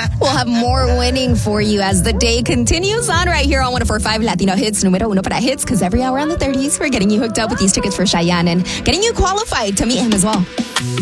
We'll have more winning for you as the day continues on right here on 104.5 Latino Hits. Número uno para hits, because every hour on the 30s, we're getting you hooked up with these tickets for Cheyenne and getting you qualified to meet him as well.